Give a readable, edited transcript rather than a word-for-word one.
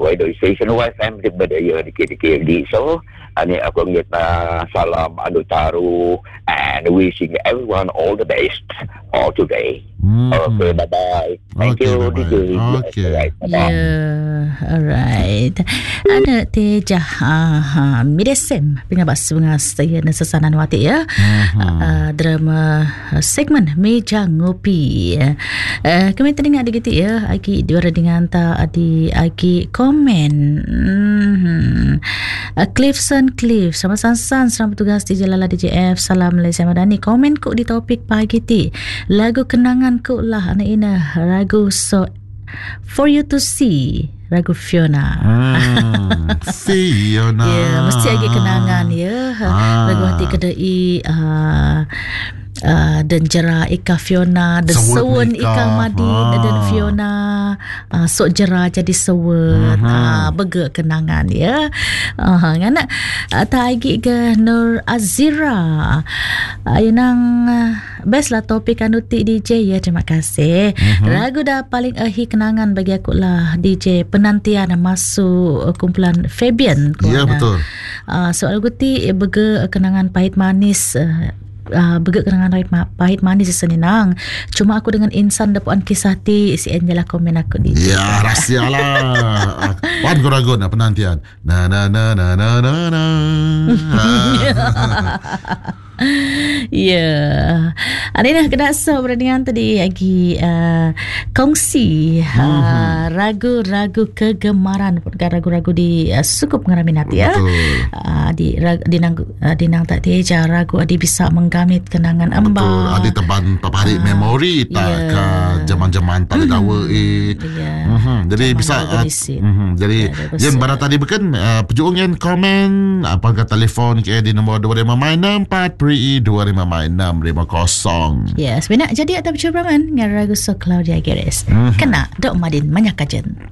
Station YFM di berdaya dikit-dikit di. So ani aku ngita salam anu taru and wishing everyone all the best all today. Okay, bye-bye. Thank you. Okay. Alright. Ada Teja Midesem Pingabas Saya Nesasanan Wati ya. Drama segmen Meja Ngopi. Kami teringat di gitu ya. Agi diora dengan ta adi agi komen. Cliff sama Sansan selamat tugas di Jalala DJF. Salam Malaysia Madani. Komen ku di topik pagi ti. Lagu kenangan ku lah anak ina lagu So For You To See, lagu Fiona. Fiona. Ya, mesti lagi kenangan ya. Lagu hati kedai dan jera Ika Fiona, dan sewun Ika Madin dan Fiona, sok jera jadi sewun. Begak kenangan ya. Ngana taigi ke Nur Azira. Yang best lah topik anuti DJ ya. Terima kasih. Lagu dah paling kenangan bagi aku lah DJ penantian masuk kumpulan Fabian. Ya betul. Soal guti begak kenangan pahit manis. Begak kenangan pahit manis sesenang. Cuma aku dengan insan dapuan kisah ti si Angela komen aku di. Ya rahsia lah. Wan kuragun penantian. Na. Ya. Adina kena so beranian tadi lagi kongsi ragu-ragu kegemaran ragu-ragu di sukup ngaraminat ya. Di nang tak Teja ragu adi bisa menggamit kenangan amba. Betul. Adi teban papari memori tak ke zaman-zaman tak dawa jadi bisa jadi yang barat tadi bukan pejuang komen apa ke telefon ke di nombor 2596 Yes, benar jadi atau percobaan dengan ragu So Claudia Geres. Kena Dok Madin banyak kajian.